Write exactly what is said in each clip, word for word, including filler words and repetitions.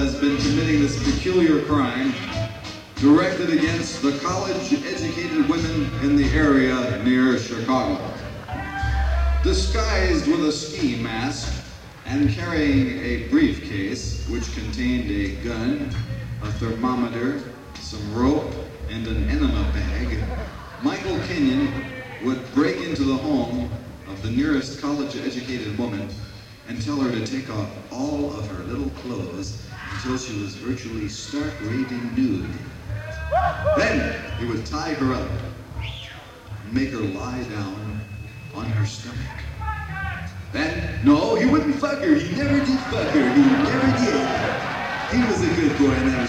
has been committing this peculiar crime directed against the college-educated women in the area near Chicago. Disguised with a ski mask and carrying a briefcase which contained a gun, a thermometer, some rope, and an enema bag, Michael Kenyon would break into the home of the nearest college-educated woman and tell her to take off all of her little clothes until she was virtually stark raving nude. Then he would tie her up and make her lie down on her stomach. Then, no, he wouldn't fuck her. He never did fuck her. He never did. He was a good boy in that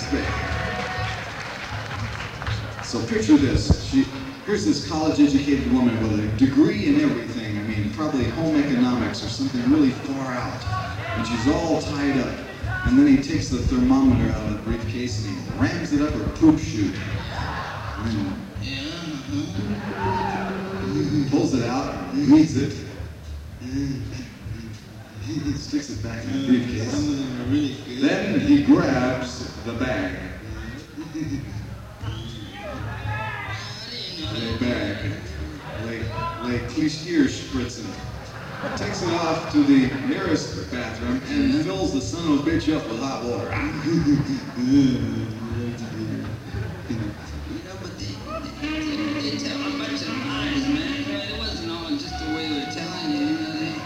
respect. So picture this. She, here's this college-educated woman with a degree in everything. I mean, probably home economics or something really far out. And she's all tied up. And then he takes the thermometer out of the briefcase and he rams it up her poop chute. And he pulls it out, reads it, sticks it back in the briefcase. Then he grabs the bag. A bag, like, like Klistier spritzen. Takes it off to the nearest bathroom and fills the son of a bitch up with hot water. You know, but they, they, they tell a bunch of lies, man. It wasn't all just the way they're telling you, you know. They,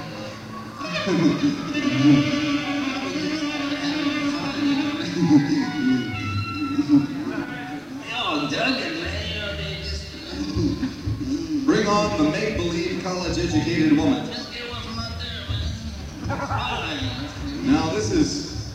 they all dug it, man. You know, they just. Bring on the make-believe college-educated woman. Now this is,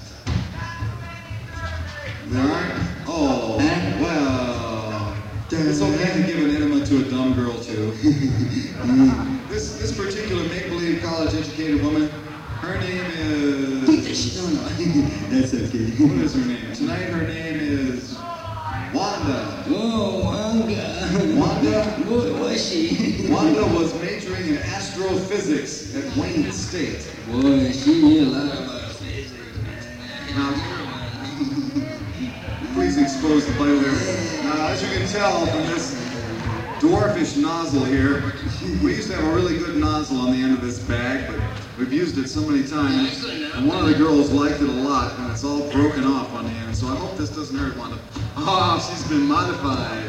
there aren't, oh, well, it's okay to give an enema to a dumb girl too. this this particular make-believe college-educated woman, her name is, No, no, that's okay. What is her name? Tonight her name is Wanda. Oh, Wanda. Wanda? What was she? Wanda was majoring in astrophysics at Wayne State. Boy, she knew a lot about physics, man. Now, please expose the vital area. Now, as you can tell from this dwarfish nozzle here, we used to have a really good nozzle on the end of this bag, but we've used it so many times, and one of the girls liked it a lot, and it's all broken off on the end, so I hope this doesn't hurt Wanda. Oh, she's been modified.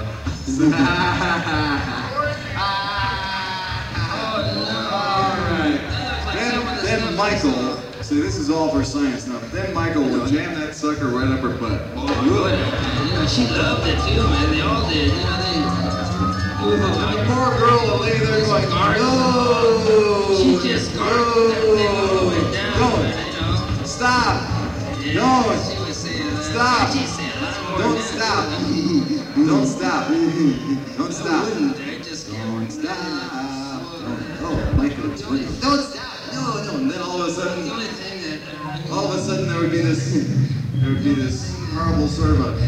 Alright. Then, then Michael, see this is all for science now, then Michael would jam that sucker right up her butt. Oh, good. You know, she loved it too, man. They all did. You know, they... The poor girl will lay there going, no! She just gargled that thing all the way down. Don't. Man, you know. Stop! Yeah, Don't! She was saying that. Stop! She said a lot more Don't than stop! that. Don't stop! Don't I stop! wouldn't. I just Don't stop! Don't, oh, Michael, don't stop! No, no! And then all of a sudden, The only thing that... all of a sudden there would be this, there would be this horrible sort of a...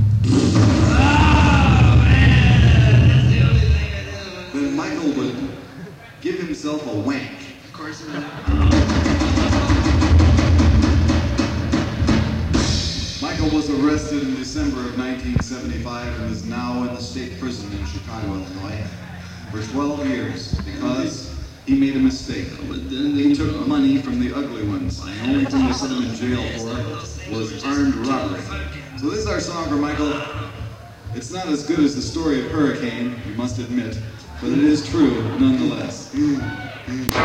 Then Michael would give himself a wank. Of course, Michael was arrested in December of nineteen seventy-five and is now in the state prison in Chicago, Illinois, for twelve years because he made a mistake. He took money from the ugly ones. The only thing he put him in jail for was armed robbery. So this is our song for Michael. It's not as good as the story of Hurricane, you must admit, but it is true nonetheless.